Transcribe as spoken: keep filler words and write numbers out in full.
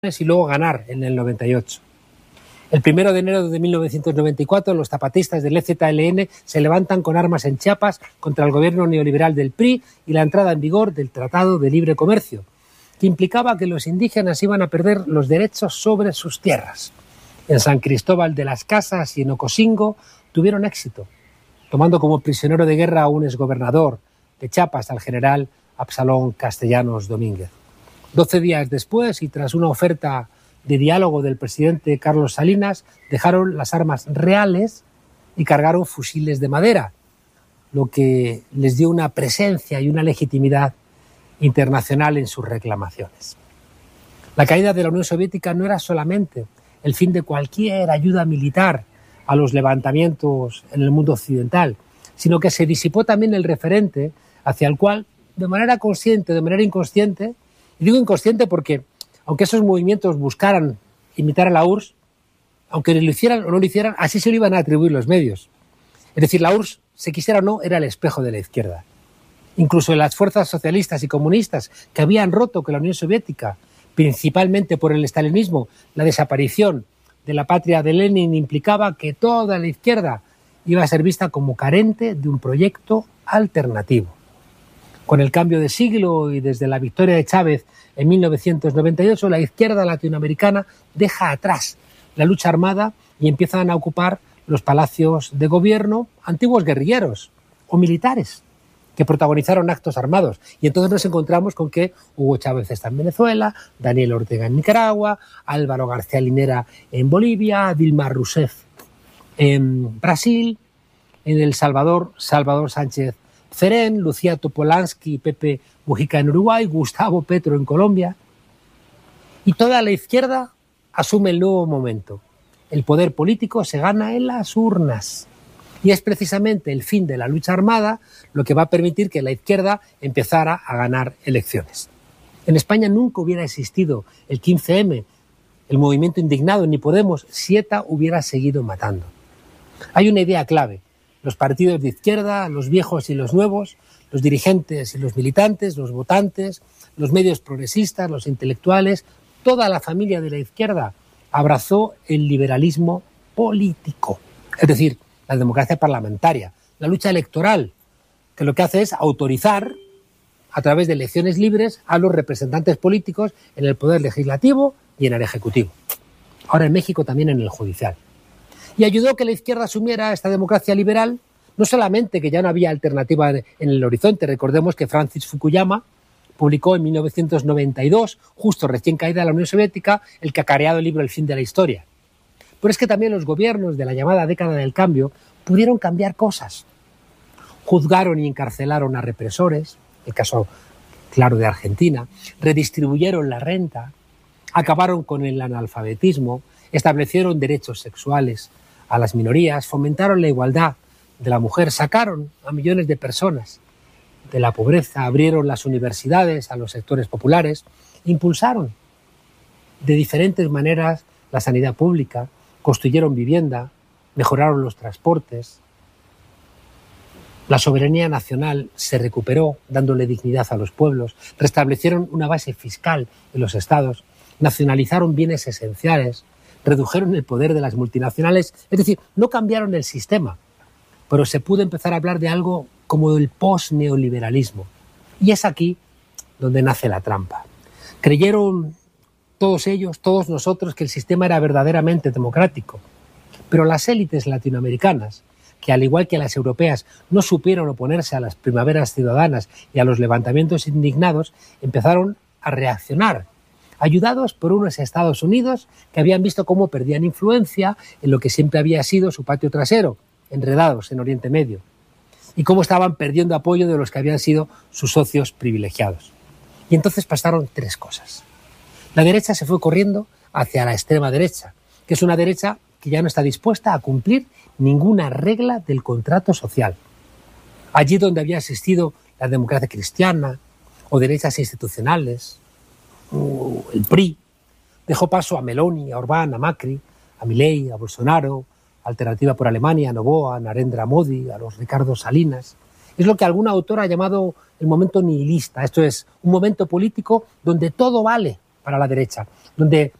y luego ganar en el noventa y ocho. El primero de enero de mil novecientos noventa y cuatro, los zapatistas del E Z L N se levantan con armas en Chiapas contra el gobierno neoliberal del P R I y la entrada en vigor del Tratado de Libre Comercio, que implicaba que los indígenas iban a perder los derechos sobre sus tierras. En San Cristóbal de las Casas y en Ocosingo tuvieron éxito, tomando como prisionero de guerra a un exgobernador de Chiapas, al general Absalón Castellanos Domínguez. Doce días después, y tras una oferta de diálogo del presidente Carlos Salinas, dejaron las armas reales y cargaron fusiles de madera, lo que les dio una presencia y una legitimidad internacional en sus reclamaciones. La caída de la Unión Soviética no era solamente el fin de cualquier ayuda militar a los levantamientos en el mundo occidental, sino que se disipó también el referente hacia el cual, de manera consciente, de manera inconsciente, y digo inconsciente porque, aunque esos movimientos buscaran imitar a la U R S S, aunque lo hicieran o no lo hicieran, así se lo iban a atribuir los medios. Es decir, la U R S S, se quisiera o no, era el espejo de la izquierda. Incluso las fuerzas socialistas y comunistas que habían roto con la Unión Soviética, principalmente por el estalinismo, la desaparición de la patria de Lenin implicaba que toda la izquierda iba a ser vista como carente de un proyecto alternativo. Con el cambio de siglo y desde la victoria de Chávez en mil novecientos noventa y ocho, la izquierda latinoamericana deja atrás la lucha armada y empiezan a ocupar los palacios de gobierno antiguos guerrilleros o militares que protagonizaron actos armados. Y entonces nos encontramos con que Hugo Chávez está en Venezuela, Daniel Ortega en Nicaragua, Álvaro García Linera en Bolivia, Dilma Rousseff en Brasil, en El Salvador, Salvador Sánchez Cerén, Lucía Topolansky y Pepe Mujica en Uruguay, Gustavo Petro en Colombia. Y toda la izquierda asume el nuevo momento. El poder político se gana en las urnas. Y es precisamente el fin de la lucha armada lo que va a permitir que la izquierda empezara a ganar elecciones. En España nunca hubiera existido el quince eme, el movimiento indignado, ni Podemos, si ETA hubiera seguido matando. Hay una idea clave. Los partidos de izquierda, los viejos y los nuevos, los dirigentes y los militantes, los votantes, los medios progresistas, los intelectuales, toda la familia de la izquierda abrazó el liberalismo político, es decir, la democracia parlamentaria, la lucha electoral, que lo que hace es autorizar a través de elecciones libres a los representantes políticos en el poder legislativo y en el ejecutivo. Ahora en México también en el judicial. Y ayudó que la izquierda asumiera esta democracia liberal, no solamente que ya no había alternativa en el horizonte. Recordemos que Francis Fukuyama publicó en mil novecientos noventa y dos, justo recién caída la Unión Soviética, el cacareado libro El fin de la historia. Pero es que también los gobiernos de la llamada década del cambio pudieron cambiar cosas. Juzgaron y encarcelaron a represores, el caso claro de Argentina, redistribuyeron la renta, acabaron con el analfabetismo, establecieron derechos sexuales a las minorías, fomentaron la igualdad de la mujer, sacaron a millones de personas de la pobreza, abrieron las universidades a los sectores populares, impulsaron de diferentes maneras la sanidad pública, construyeron vivienda, mejoraron los transportes. La soberanía nacional se recuperó dándole dignidad a los pueblos, restablecieron una base fiscal en los estados, nacionalizaron bienes esenciales, redujeron el poder de las multinacionales, es decir, no cambiaron el sistema, pero se pudo empezar a hablar de algo como el post-neoliberalismo. Y es aquí donde nace la trampa. Creyeron todos ellos, todos nosotros, que el sistema era verdaderamente democrático, pero las élites latinoamericanas, que al igual que las europeas no supieron oponerse a las primaveras ciudadanas y a los levantamientos indignados, empezaron a reaccionar, ayudados por unos Estados Unidos que habían visto cómo perdían influencia en lo que siempre había sido su patio trasero, enredados en Oriente Medio, y cómo estaban perdiendo apoyo de los que habían sido sus socios privilegiados. Y entonces pasaron tres cosas. La derecha se fue corriendo hacia la extrema derecha, que es una derecha que ya no está dispuesta a cumplir ninguna regla del contrato social. Allí donde había existido la democracia cristiana o derechas institucionales, el P R I, dejó paso a Meloni, a Orbán, a Macri, a Milei, a Bolsonaro, Alternativa por Alemania, a Noboa, a Narendra Modi, a los Ricardo Salinas. Es lo que algún autor ha llamado el momento nihilista. Esto es un momento político donde todo vale, para la derecha, donde